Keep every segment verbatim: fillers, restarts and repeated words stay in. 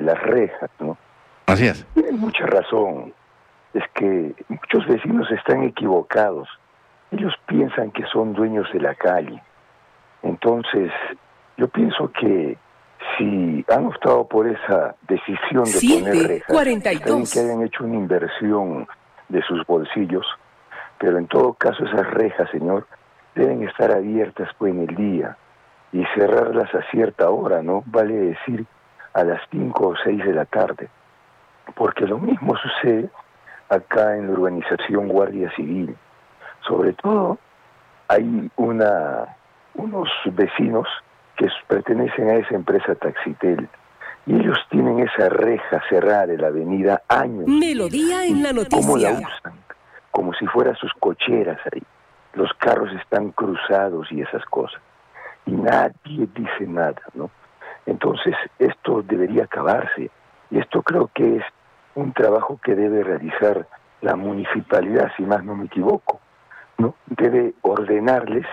las rejas, ¿no? Así es. Tienen mucha razón. Es que muchos vecinos están equivocados. Ellos piensan que son dueños de la calle. Entonces, yo pienso que si han optado por esa decisión de poner rejas, cuarenta y dos. que hayan hecho una inversión de sus bolsillos, pero en todo caso esas rejas, señor, deben estar abiertas pues en el día y cerrarlas a cierta hora, ¿no? Vale decir a las cinco o seis de la tarde, porque lo mismo sucede acá en la urbanización Guardia Civil. Sobre todo hay una unos vecinos que pertenecen a esa empresa Taxitel, y ellos tienen esa reja cerrada de la avenida años. Melodía en la noticia. ¿Cómo la usan? Como si fueran sus cocheras ahí. Los carros están cruzados y esas cosas. Y nadie dice nada, ¿no? Entonces, esto debería acabarse. Y esto creo que es un trabajo que debe realizar la municipalidad, si más no me equivoco, ¿no? Debe ordenarles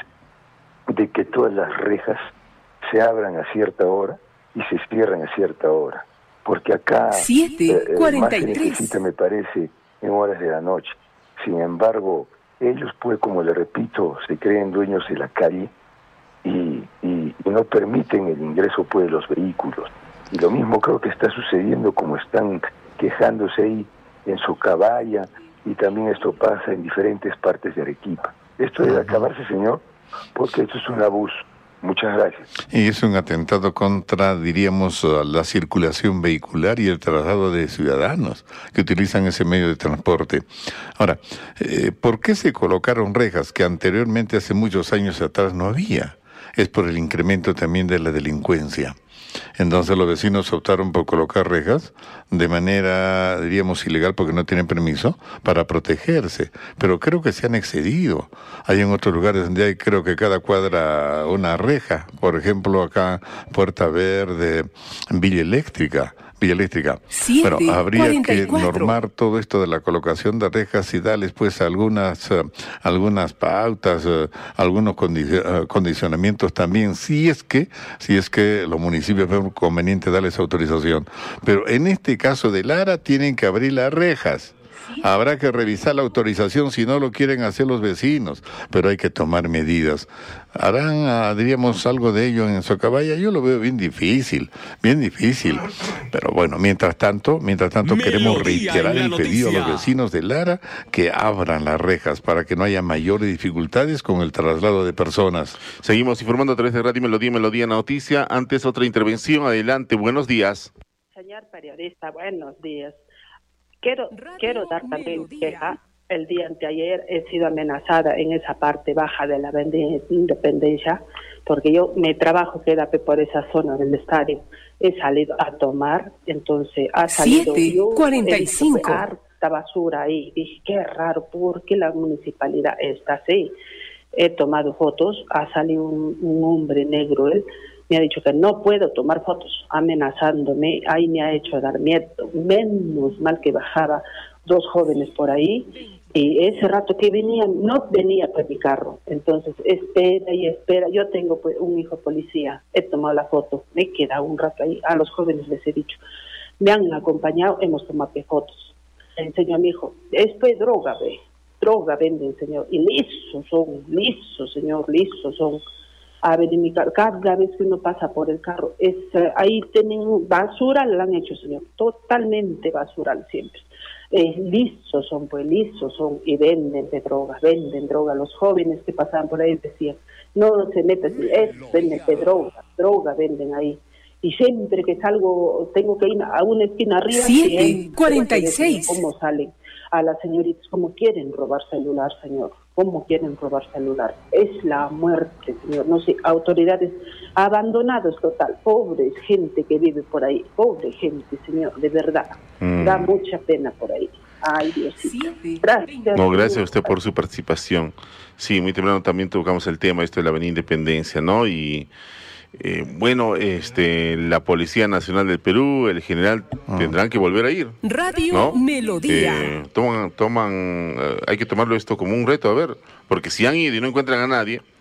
de que todas las rejas se abran a cierta hora y se cierran a cierta hora, porque acá siete cuarenta y tres. Más se necesita, me parece, en horas de la noche. Sin embargo, ellos, pues, como le repito, se creen dueños de la calle y, y, y no permiten el ingreso, pues, de los vehículos. Y lo mismo creo que está sucediendo, como están quejándose ahí en Socabaya, y también esto pasa en diferentes partes de Arequipa. Esto debe acabarse, señor, porque esto es un abuso. Muchas gracias. Y es un atentado contra, diríamos, la circulación vehicular y el traslado de ciudadanos que utilizan ese medio de transporte. Ahora, eh, ¿por qué se colocaron rejas que anteriormente, hace muchos años atrás, no había? Es por el incremento también de la delincuencia. Entonces los vecinos optaron por colocar rejas de manera, diríamos, ilegal, porque no tienen permiso, para protegerse. Pero creo que se han excedido. Hay en otros lugares donde hay, creo que cada cuadra una reja. Por ejemplo, acá, Puerta Verde, Villa Eléctrica. Villa Eléctrica. siete, Bueno, habría cuarenta y cuatro. que normar todo esto de la colocación de rejas y darles pues algunas uh, algunas pautas, uh, algunos condi- uh, condicionamientos también, si es que si es que los municipios ven conveniente darles autorización. Pero en este caso de Lara tienen que abrir las rejas. Habrá que revisar la autorización si no lo quieren hacer los vecinos, pero hay que tomar medidas. ¿Harán, ah, diríamos, algo de ello en Socabaya? Yo lo veo bien difícil, bien difícil. Pero bueno, mientras tanto, mientras tanto queremos reiterar el pedido a los vecinos de Lara que abran las rejas para que no haya mayores dificultades con el traslado de personas. Seguimos informando a través de Radio Melodía, Melodía Noticia. Antes otra intervención, adelante, buenos días. Señor periodista, buenos días. Quiero, quiero dar también queja. El día anteayer he sido amenazada en esa parte baja de la Avenida Independencia, porque yo, mi trabajo queda por esa zona del estadio. He salido a tomar, entonces ha salido siete, cuarenta y cinco. harta basura ahí. Dije, qué raro, ¿por qué la municipalidad está así? He tomado fotos, ha salido un, un hombre negro, él me ha dicho que no puedo tomar fotos, amenazándome, ahí me ha hecho dar miedo. Menos mal que bajaba dos jóvenes por ahí, y ese rato que venían, no venía por mi carro, entonces espera y espera. Yo tengo pues un hijo policía, he tomado la foto, me he quedado un rato ahí, a los jóvenes les he dicho, me han acompañado, hemos tomado fotos. Le enseño a mi hijo, esto es droga, ve, droga venden, señor, y lisos son, lisos, señor, lisos son. A ver, en mi carro, cada vez que uno pasa por el carro, es uh, ahí tienen basura, la han hecho, señor, totalmente basural siempre. Eh, lisos son, pues lisos son, y venden de droga, venden droga. Los jóvenes que pasaban por ahí decían, no se meten, es venden de droga, droga venden ahí. Y siempre que salgo, tengo que ir a una esquina arriba. siete, cuarenta y seis. ¿Cómo salen? A las señoritas, ¿cómo quieren robar celular, señor? ¿Cómo quieren robar celular? Es la muerte, señor. No sé, autoridades abandonados total. Pobre gente que vive por ahí. Pobre gente, señor, de verdad. Mm. Da mucha pena por ahí. Ay, Diosito. Gracias. No, gracias a usted por su participación. Sí, muy temprano también tocamos el tema, esto de la Avenida Independencia, ¿no? Y... Eh, bueno, este, la Policía Nacional del Perú, el general, ah. tendrán que volver a ir. Radio ¿no? Melodía. Eh, toman, toman, eh, hay que tomarlo esto como un reto, a ver, porque si han ido y no encuentran a nadie,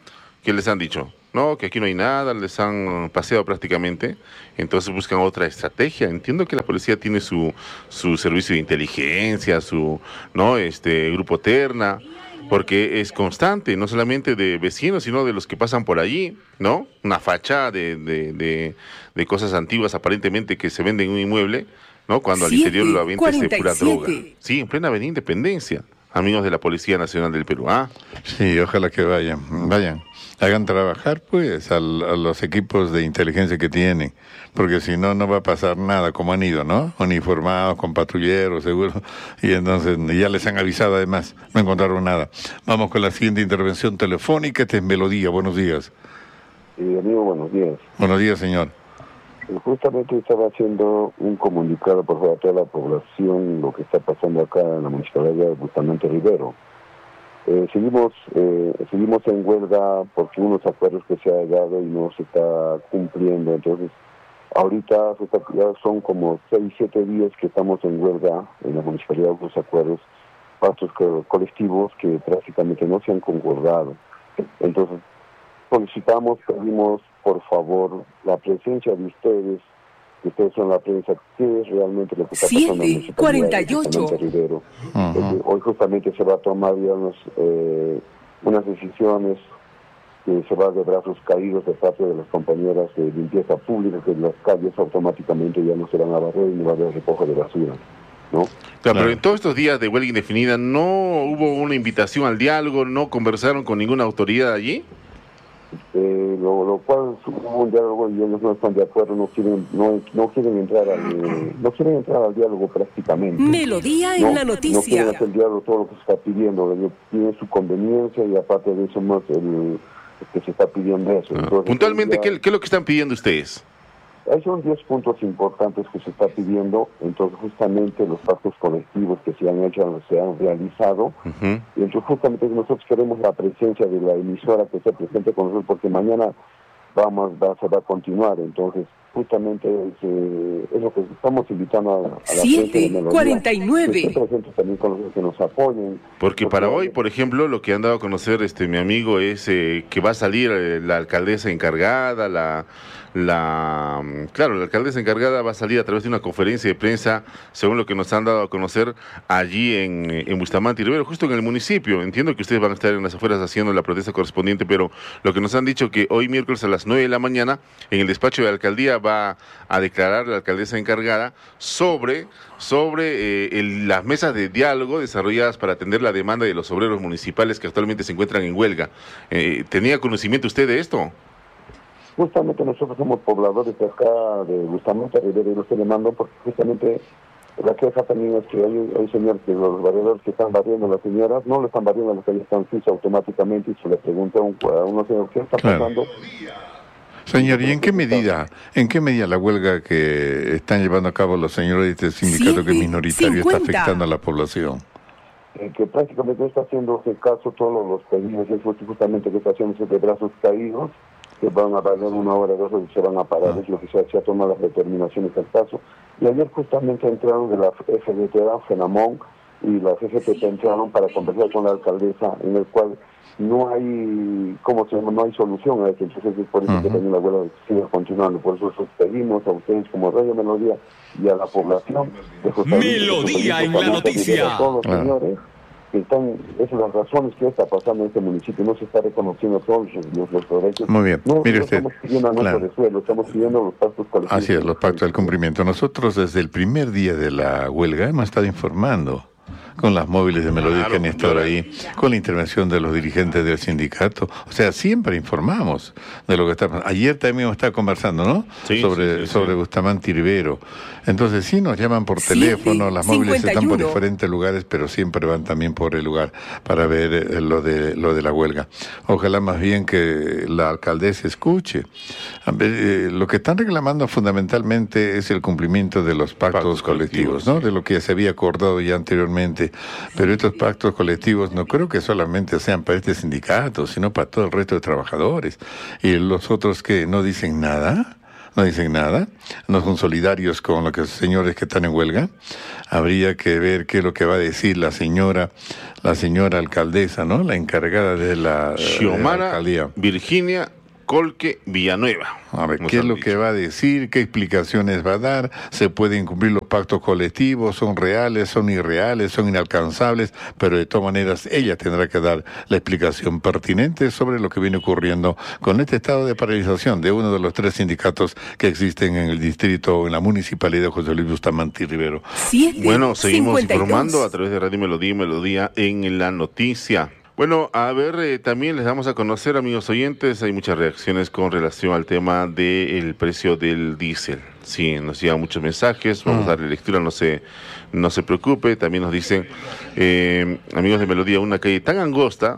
¿Qué les han dicho? No, que aquí no hay nada, les han paseado prácticamente, entonces buscan otra estrategia. Entiendo que la policía tiene su, su servicio de inteligencia, su no este grupo Terna, porque es constante, no solamente de vecinos, sino de los que pasan por allí, ¿no? Una fachada de, de, de, de cosas antiguas aparentemente que se venden en un inmueble, ¿no? Cuando al interior lo avienta es pura droga. Sí, en plena avenida Independencia, amigos de la Policía Nacional del Perú. ¿Ah? Sí, ojalá que vayan, vayan. Hagan trabajar, pues, al, a los equipos de inteligencia que tienen, porque si no, no va a pasar nada, como han ido, ¿no? Uniformados, con patrulleros, seguro, y entonces ya les han avisado, además, no encontraron nada. Vamos con la siguiente intervención telefónica, este es Melodía, buenos días. Sí, amigo, buenos días. Buenos días, señor. Justamente estaba haciendo un comunicado por favor a toda la población, lo que está pasando acá en la Municipalidad de Bustamante Rivero. Eh, seguimos eh, seguimos en huelga porque unos acuerdos que se ha dado y no se está cumpliendo. Entonces, ahorita se está, ya son como seis, siete días que estamos en huelga en la Municipalidad de los acuerdos, pactos colectivos que prácticamente no se han concordado. Entonces, solicitamos, pedimos por favor la presencia de ustedes, que ustedes son la prensa, qué es realmente lo que está pasando en la Municipalidad de Bustamante Rivero. Uh-huh. Hoy justamente se va a tomar ya unos, eh, unas decisiones que se va de brazos caídos de parte de las compañeras de limpieza pública, que las calles automáticamente ya no se van a barrer y no va a haber recojo de basura, ¿no? Claro, pero en todos estos días de huelga indefinida, ¿no hubo una invitación al diálogo? ¿No conversaron con ninguna autoridad allí? Eh, lo, lo cual hubo un diálogo y ellos no están de acuerdo, no quieren no, no quieren entrar al no quieren entrar al diálogo prácticamente. Melodía en no, la noticia. No quieren hacer el diálogo, todo lo que se está pidiendo, ellos tienen su conveniencia y aparte de eso más el, el que se está pidiendo eso. Ah, Entonces, puntualmente, ya, ¿qué, ¿qué es lo que están pidiendo ustedes? Hay son diez puntos importantes que se está pidiendo, entonces justamente los pactos colectivos que se han hecho, se han realizado, uh-huh. y entonces justamente nosotros queremos la presencia de la emisora que esté presente con nosotros, porque mañana vamos, va, se va a continuar, entonces justamente es, eh, es lo que estamos invitando a, a la siete, gente de cuarenta y nueve. que estén presentes también con nosotros, que nos apoyen. Porque, porque para hoy, por ejemplo, lo que han dado a conocer este mi amigo es eh, que va a salir eh, la alcaldesa encargada, la... La, claro, la alcaldesa encargada va a salir a través de una conferencia de prensa, según lo que nos han dado a conocer allí en, en Bustamante Rivero, justo en el municipio. Entiendo que ustedes van a estar en las afueras haciendo la protesta correspondiente, pero lo que nos han dicho que hoy miércoles a las nueve de la mañana, en el despacho de la alcaldía va a declarar la alcaldesa encargada sobre, sobre eh, el, las mesas de diálogo desarrolladas para atender la demanda de los obreros municipales que actualmente se encuentran en huelga. Eh, ¿Tenía conocimiento usted de esto? Justamente nosotros somos pobladores de acá, de Bustamante Rivero, y lo estoy llamando porque justamente la queja también es que hay, hay señores que los barriadores que están barriendo a las señoras, no le están barriendo a las calles, están fijas automáticamente, y se le pregunta a, un, a uno señor, ¿qué está pasando? Claro. Señor, ¿y en qué medida, en qué medida la huelga que están llevando a cabo los señores de este sindicato sí, que es minoritario cincuenta está afectando a la población? Eh, que prácticamente está haciéndose caso todos los pedidos, es justamente que está haciéndose de brazos caídos, que van a valer una hora, dos horas y se van a parar, ah. es lo que se, se ha tomado las determinaciones del caso. Y ayer justamente entraron de la F D T A, FENAMON, y la F G T P entraron para conversar con la alcaldesa, en el cual no hay, ¿cómo se llama? No hay solución a eso, entonces es por eso uh-huh. que también la huelga sigue continuando. Por eso os pedimos a ustedes como Radio Melodía y a la población de Melodía en la noticia. A todos los señores, que están, esas son las razones que está pasando en este municipio, no se está reconociendo todos los, los derechos. Muy bien, no, mire no usted. Estamos pidiendo anuncia claro. de suelo, estamos pidiendo los pactos colectivos. Así es, los pactos del cumplimiento. Nosotros desde el primer día de la huelga hemos estado informando con las móviles de Melodía claro, que han estado claro. ahí, con la intervención de los dirigentes del sindicato. O sea, siempre informamos de lo que está pasando. Ayer también hemos estado conversando, ¿no? Sí, sobre, sí, sí, sobre sí. Bustamante Rivero. Entonces, sí nos llaman por teléfono, sí, las móviles cincuenta y uno. Están por diferentes lugares, pero siempre van también por el lugar para ver eh, lo de lo de la huelga. Ojalá más bien que la alcaldesa escuche. Eh, lo que están reclamando fundamentalmente es el cumplimiento de los pactos, pactos colectivos, colectivos, ¿no? De lo que se había acordado ya anteriormente. Pero estos pactos colectivos no creo que solamente sean para este sindicato, sino para todo el resto de trabajadores. Y los otros que no dicen nada, no dicen nada, no son solidarios con los que, señores que están en huelga. Habría que ver qué es lo que va a decir la señora, la señora alcaldesa, ¿no? La encargada de la, Xiomara de la alcaldía. Virginia Colque Villanueva. A ver, ¿qué es lo que va a decir? ¿Qué explicaciones va a dar? ¿Se pueden cumplir los pactos colectivos? ¿Son reales? ¿Son irreales? ¿Son inalcanzables? Pero de todas maneras, ella tendrá que dar la explicación pertinente sobre lo que viene ocurriendo con este estado de paralización de uno de los tres sindicatos que existen en el distrito, en la municipalidad de José Luis Bustamante y Rivero. siete, Bueno, seguimos cincuenta y dos. informando a través de Radio Melodía y Melodía en la noticia. Bueno, a ver, eh, también les damos a conocer, amigos oyentes, hay muchas reacciones con relación al tema del precio del diésel. Sí, nos llegan muchos mensajes, vamos mm. a darle lectura, no se, no se preocupe. También nos dicen, eh, amigos de Melodía, una calle tan angosta,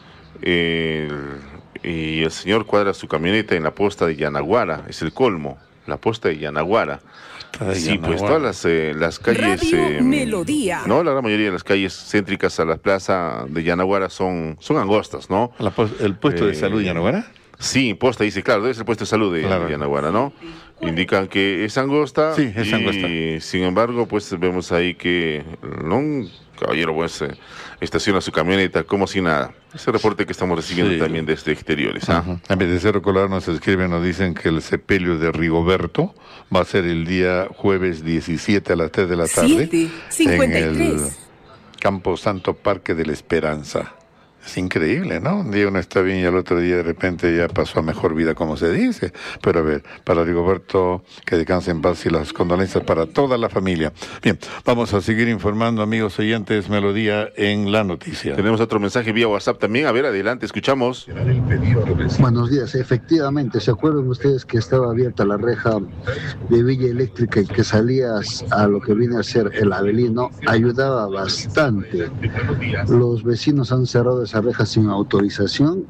eh, y el señor cuadra su camioneta en la posta de Yanaguara, es el colmo, la posta de Yanaguara. Sí, pues todas las, eh, las calles, eh, Melodía. no, la gran mayoría de las calles céntricas a la plaza de Yanaguara son, son angostas, ¿no? La ¿El puesto eh, de salud de Yanaguara? Sí, posta dice, claro, debe ser el puesto de salud de, claro. de Yanaguara, ¿no? Indican que es angosta. Sí, es y, angosta. Sin embargo, pues vemos ahí que un caballero pues eh, estaciona su camioneta como si nada. Ese reporte que estamos recibiendo sí. también desde exteriores. ¿ah? Uh-huh. En vez de Cerro Colorado nos escriben, nos dicen que el sepelio de Rigoberto va a ser el día jueves diecisiete a las tres de la tarde siete cincuenta y tres. En el Campo Santo Parque de la Esperanza. Es increíble, ¿no? Un día uno está bien y al otro día de repente ya pasó a mejor vida, como se dice. Pero a ver, para Rigoberto, que descanse en paz y las condolencias para toda la familia. Bien, vamos a seguir informando, amigos oyentes, Melodía en la noticia. Tenemos otro mensaje vía WhatsApp también. A ver, adelante, escuchamos. Buenos días. Efectivamente, ¿se acuerdan ustedes que estaba abierta la reja de Villa Eléctrica y que salías a lo que viene a ser el Avelino? Ayudaba bastante. Los vecinos han cerrado esa reja sin autorización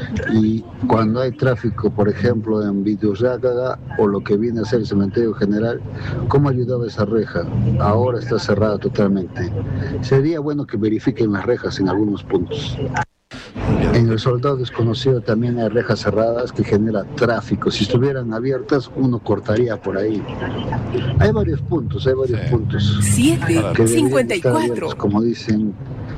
y cuando hay tráfico, por ejemplo en Vidurrácaga o lo que viene a ser el cementerio general, ¿cómo ayudaba esa reja? Ahora está cerrada totalmente. Sería bueno que verifiquen las rejas en algunos puntos. En el Soldado Desconocido también hay rejas cerradas que genera tráfico. Si estuvieran abiertas, uno cortaría por ahí. Hay varios puntos, hay varios sí. puntos. siete cincuenta y cuatro. Como dicen,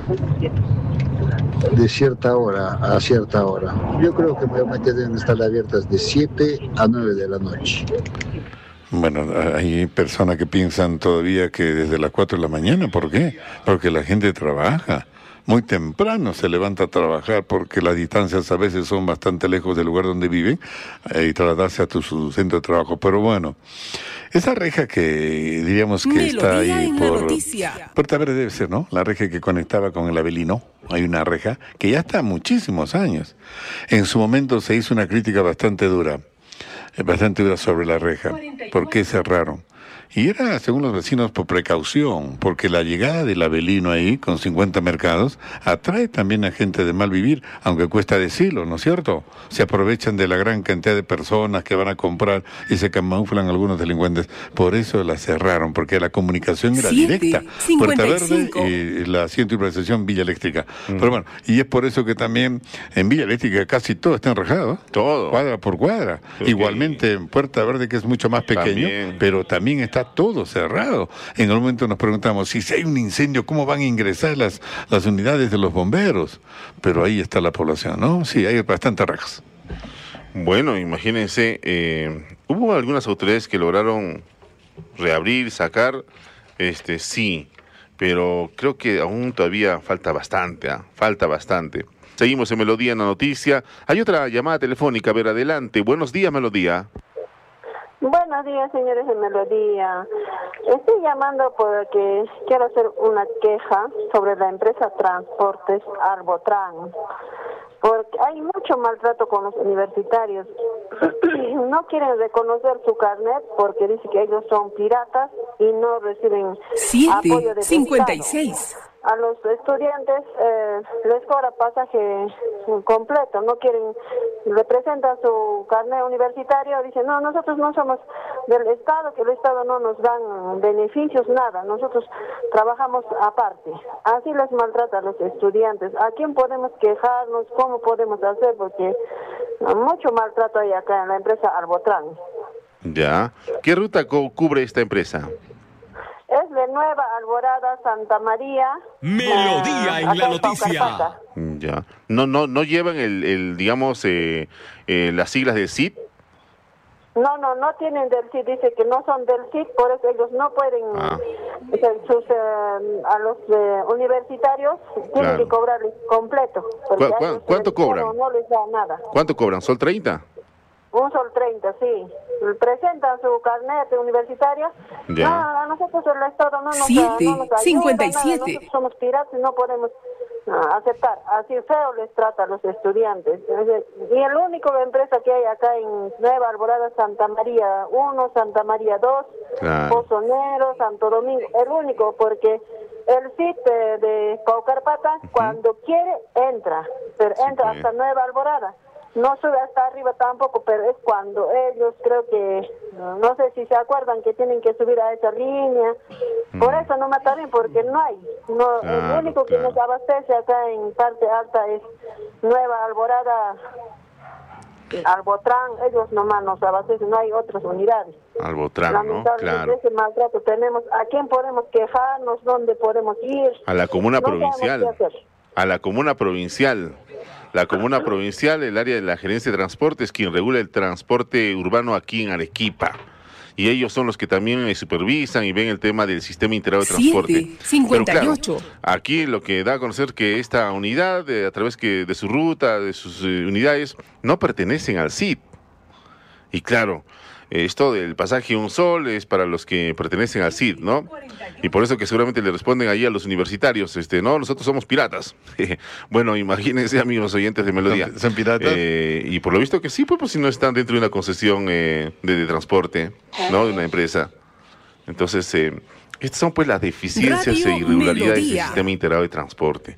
de cierta hora a cierta hora. Yo creo que realmente deben estar abiertas de siete a nueve de la noche. Bueno, hay personas que piensan todavía que desde las cuatro de la mañana. ¿Por qué? Porque la gente trabaja. Muy temprano se levanta a trabajar porque las distancias a veces son bastante lejos del lugar donde viven eh, y trasladarse a tu su centro de trabajo. Pero bueno, esa reja que diríamos que Melodía está ahí por Puerta Verde debe ser, ¿no? La reja que conectaba con el Avelino. Hay una reja que ya está muchísimos años. En su momento se hizo una crítica bastante dura, bastante dura sobre la reja. ¿Por qué cerraron? Y era, según los vecinos, por precaución, porque la llegada del Avelino ahí, con cincuenta mercados, atrae también a gente de mal vivir, aunque cuesta decirlo, ¿no es cierto? Se aprovechan de la gran cantidad de personas que van a comprar y se camuflan algunos delincuentes. Por eso la cerraron, porque la comunicación era siete, directa. Puerta Verde y la ciento urbanización Villa Eléctrica. Mm. Pero bueno, y es por eso que también en Villa Eléctrica casi todo está enrejado. Todo. Cuadra por cuadra. Okay. Igualmente en Puerta Verde, que es mucho más pequeño, también. Pero también está todo cerrado. En el momento nos preguntamos, si hay un incendio, ¿cómo van a ingresar las, las unidades de los bomberos? Pero ahí está la población, ¿no? Sí, hay bastantes rejas. Bueno, imagínense, eh, hubo algunas autoridades que lograron reabrir, sacar, este, sí, pero creo que aún todavía falta bastante, ¿eh? falta bastante. Seguimos en Melodía en la noticia. Hay otra llamada telefónica, a ver, adelante. Buenos días, Melodía. Buenos días, señores de Melodía. Estoy llamando porque quiero hacer una queja sobre la empresa Transportes Arbotran, porque hay mucho maltrato con los universitarios. No quieren reconocer su carnet porque dicen que ellos son piratas y no reciben apoyo de cincuenta y seis. A los estudiantes eh, les cobra pasaje completo, no quieren, representan su carnet universitario, dicen, no, nosotros no somos del Estado, que el Estado no nos dan beneficios, nada, nosotros trabajamos aparte. Así les maltrata a los estudiantes. ¿A quién podemos quejarnos? ¿Cómo podemos hacer? Porque mucho maltrato hay acá en la empresa Arbotran. Ya. ¿Qué ruta co- cubre esta empresa? Es de Nueva Alborada, Santa María. Melodía eh, en la acá noticia. Paucarpata. Ya. No, no, no llevan el, el digamos, eh, eh, las siglas del C I D. No, no, no tienen del C I D, dice que no son del C I D, por eso ellos no pueden, Ah. o sea, sus, eh, a los eh, universitarios tienen Claro. que cobrarles completo. porque ¿Cu- a cu- ellos cuánto el Estado cobran? No les da nada. ¿Cuánto cobran? ¿Sol treinta? Un sol treinta, sí. Presentan su carnet universitario. Ya. No, a nosotros el Estado no nos, Siete, no nos ayuda, cincuenta y nada. siete. Nosotros somos piratas y no podemos ah, aceptar. Así feo les trata a los estudiantes. Es decir, y el único empresa que hay acá en Nueva Alborada, Santa María uno, Santa María dos, Claro. Pozonero, Santo Domingo, el único, porque el S I T de, de Paucarpata, cuando quiere, entra, pero Sí, entra pues. hasta Nueva Alborada. No sube hasta arriba tampoco, pero es cuando ellos creo que, no, no sé si se acuerdan que tienen que subir a esa línea. Por eso no mata bien, porque no hay. No, Claro, el único que claro. nos abastece acá en parte alta es Nueva Alborada, Albotrán, ellos nomás nos abastecen, no hay otras unidades. Albotrán, ¿no? Lamentablemente Claro. ese maltrato tenemos. ¿A quién podemos quejarnos? ¿Dónde podemos ir? A la comuna No sabemos provincial. qué hacer. A la comuna provincial. La comuna provincial, el área de la gerencia de transporte es quien regula el transporte urbano aquí en Arequipa. Y ellos son los que también eh, supervisan y ven el tema del sistema integrado de transporte. Siete, cincuenta y Pero ocho. claro, aquí lo que da a conocer que esta unidad, eh, a través que de su ruta, de sus eh, unidades, no pertenecen al C I D. Y claro, eh, esto del pasaje un sol es para los que pertenecen al C I D, ¿no? Y por eso que seguramente le responden ahí a los universitarios, este, no, nosotros somos piratas. Bueno, imagínense, amigos oyentes de Melodía. ¿Son- son piratas? Eh, y por lo visto que sí, pues, pues si no están dentro de una concesión eh, de, de transporte, ¿no? De una empresa. Entonces, eh, estas son pues las deficiencias Radio e irregularidades del Melodía. sistema integrado de transporte,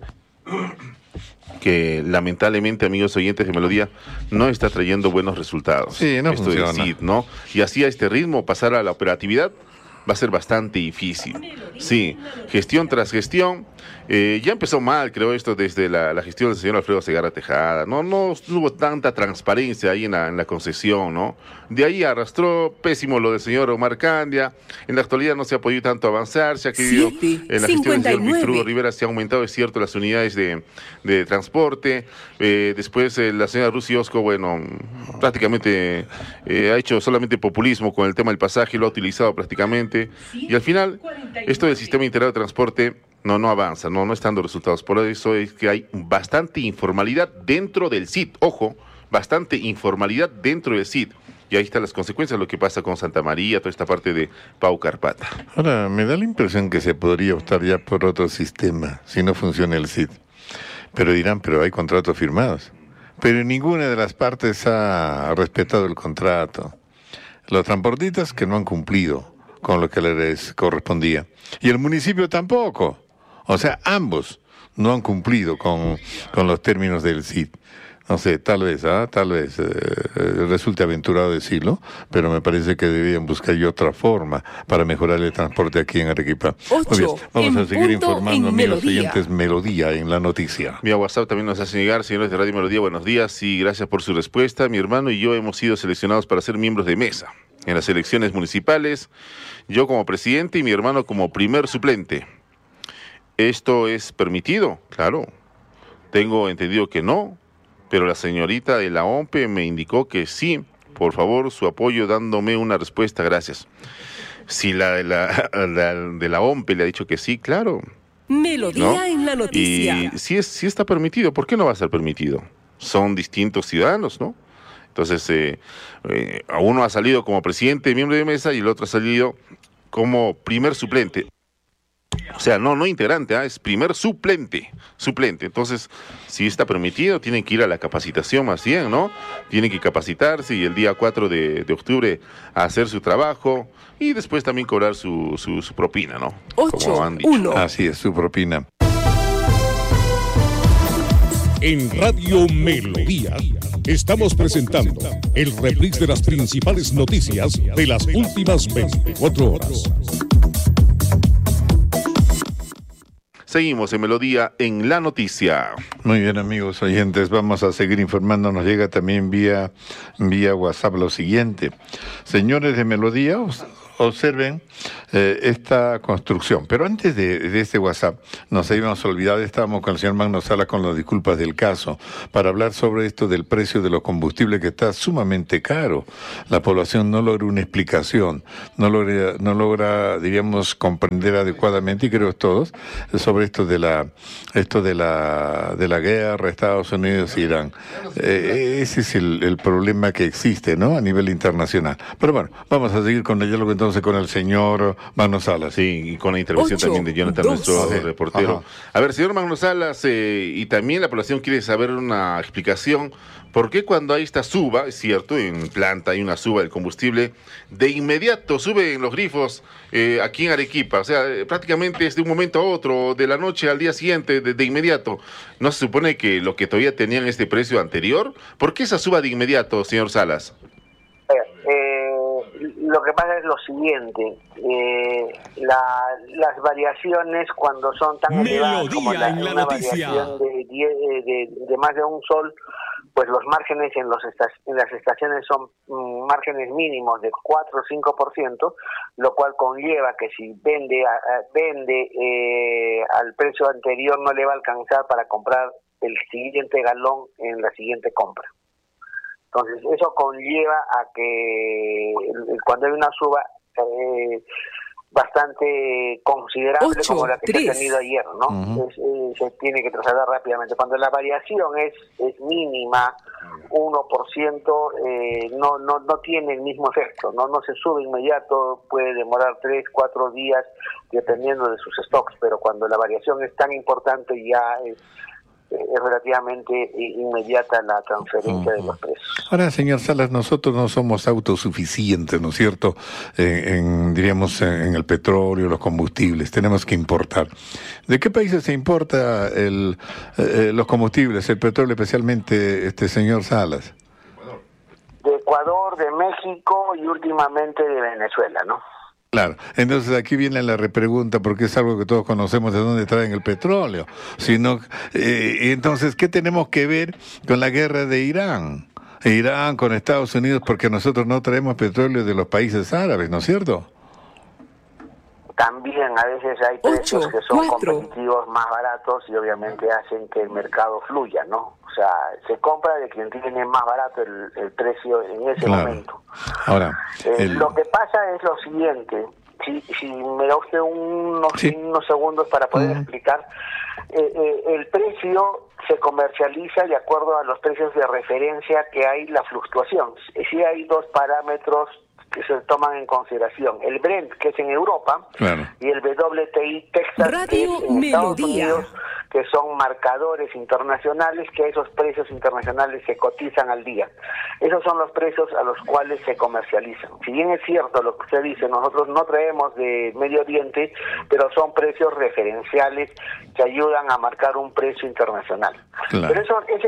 que lamentablemente, amigos oyentes de Melodía, no está trayendo buenos resultados. Sí, no Esto del funciona. C I D, ¿no? Y así a este ritmo pasar a la operatividad va a ser bastante difícil. Sí, gestión tras gestión. Eh, ya empezó mal, creo, esto desde la, la gestión del señor Alfredo Segarra Tejada. No, no hubo tanta transparencia ahí en la, en la concesión, ¿no? De ahí arrastró pésimo lo del señor Omar Candia. En la actualidad no se ha podido tanto avanzar. Se ha querido, Siete, en la gestión del cincuenta y señor nueve. Víctor Hugo Rivera se ha aumentado, es cierto, las unidades de, de transporte. Eh, después eh, la señora Rusi Osco, bueno, prácticamente eh, ha hecho solamente populismo con el tema del pasaje, lo ha utilizado prácticamente. Y al final, esto del sistema integrado de transporte no, no avanza, no, no están dando resultados. Por eso es que hay bastante informalidad dentro del C I D. Ojo, bastante informalidad dentro del C I D. Y ahí están las consecuencias, lo que pasa con Santa María, toda esta parte de Paucarpata. Ahora, me da la impresión que se podría optar ya por otro sistema, si no funciona el C I D. Pero dirán, pero hay contratos firmados. Pero ninguna de las partes ha respetado el contrato. Los transportistas que no han cumplido con lo que les correspondía. Y el municipio tampoco. O sea, ambos no han cumplido con, con los términos del C I D. No sé, tal vez, ¿ah? tal vez eh, eh, resulte aventurado decirlo, pero me parece que deberían buscar ya otra forma para mejorar el transporte aquí en Arequipa. Ocho, Muy bien, vamos en a seguir punto informando, en amigos Melodía. oyentes, Melodía en la noticia. Vía WhatsApp también nos hace llegar, señores de Radio Melodía, buenos días y gracias por su respuesta. Mi hermano y yo hemos sido seleccionados para ser miembros de mesa en las elecciones municipales, yo como presidente y mi hermano como primer suplente. ¿Esto es permitido? Claro. Tengo entendido que no, pero la señorita de la O M P E me indicó que sí. Por favor, su apoyo dándome una respuesta, gracias. Si la de la, la, de la O M P E le ha dicho que sí, claro. Melodía ¿No? en la noticia. Y si, es, si está permitido, ¿por qué no va a ser permitido? Son distintos ciudadanos, ¿no? Entonces, eh, eh, a uno ha salido como presidente, miembro de mesa, y el otro ha salido como primer suplente. O sea, no, no integrante, ¿ah? Es primer suplente, suplente. Entonces, si está permitido, tienen que ir a la capacitación más bien, ¿no? Tienen que capacitarse y el día cuatro de, de octubre hacer su trabajo y después también cobrar su, su, su propina, ¿no? Ocho, Como han dicho. uno. Así es, su propina. En Radio Melodía estamos presentando el reprise de las principales noticias de las últimas veinticuatro horas. Seguimos en Melodía en la noticia. Muy bien, amigos oyentes, vamos a seguir informando. Nos llega también vía, vía WhatsApp lo siguiente. Señores de Melodía, os, observen eh, esta construcción. Pero antes de, de este WhatsApp, nos habíamos olvidado, estábamos con el señor Magno Sala con las disculpas del caso, para hablar sobre esto del precio de los combustibles que está sumamente caro. La población no logra una explicación, no logra, no logra, diríamos, comprender adecuadamente, y creo todos, sobre esto de la, esto de la, de la guerra Estados Unidos e Irán. Eh, ese es el, el problema que existe, ¿no?, a nivel internacional. Pero bueno, vamos a seguir con el diálogo entonces con el señor Magno Salas. Sí, y con la intervención Ocho, también de Jonathan, dos. nuestro Sí. reportero. Ajá. A ver, señor Magno Salas, eh, y también la población quiere saber una explicación. ¿Por qué cuando hay esta suba, es cierto, en planta hay una suba del combustible, de inmediato suben los grifos eh, aquí en Arequipa? O sea, eh, prácticamente es de un momento a otro, de la noche al día siguiente, de, de inmediato. ¿No se supone que lo que todavía tenían este precio anterior? ¿Por qué esa suba de inmediato, señor Salas? Eh, lo que pasa es lo siguiente, eh, la, las variaciones cuando son tan elevadas como la, en la una noticia. variación de, diez, de, de más de un sol, pues los márgenes en, los esta, en las estaciones son mm, márgenes mínimos de cuatro o cinco por ciento, lo cual conlleva que si vende, a, a, vende eh, al precio anterior no le va a alcanzar para comprar el siguiente galón en la siguiente compra. Entonces, eso conlleva a que cuando hay una suba eh, bastante considerable, Ocho, como la que tres. se ha tenido ayer, ¿no? Uh-huh. Es, eh, se tiene que trasladar rápidamente. Cuando la variación es, es mínima, uno por ciento, eh, no, no, no tiene el mismo efecto, ¿no? No se sube inmediato, puede demorar tres, cuatro días, dependiendo de sus stocks, pero cuando la variación es tan importante ya es... es relativamente inmediata la transferencia uh-huh. de los precios. Ahora, señor Salas, nosotros no somos autosuficientes, ¿no es cierto?, en, en diríamos, en el petróleo, los combustibles, tenemos que importar. ¿De qué países se importa el, eh, los combustibles, el petróleo especialmente, este señor Salas? De Ecuador, de México y últimamente de Venezuela, ¿no? Claro, entonces aquí viene la repregunta, porque es algo que todos conocemos de dónde traen el petróleo. Sino, eh, entonces, ¿qué tenemos que ver con la guerra de Irán? Irán con Estados Unidos, porque nosotros no traemos petróleo de los países árabes, ¿no es cierto? También a veces hay precios Ocho, que son cuatro. competitivos, más baratos y obviamente hacen que el mercado fluya, ¿no? O sea, se compra de quien tiene más barato el, el precio en ese Claro. momento. Ahora, Eh, el... Lo que pasa es lo siguiente, si, si me da usted unos, Sí. unos segundos para poder Uh-huh. explicar, eh, eh, el precio se comercializa de acuerdo a los precios de referencia que hay la fluctuación. Sí hay dos parámetros que se toman en consideración, el Brent, que es en Europa, Claro. y el W T I Texas, Radio que es en Estados Melodía. Unidos, que son marcadores internacionales, que esos precios internacionales se cotizan al día. Esos son los precios a los cuales se comercializan. Si bien es cierto lo que usted dice, nosotros no traemos de Medio Oriente, pero son precios referenciales que ayudan a marcar un precio internacional. Claro. Pero eso, ese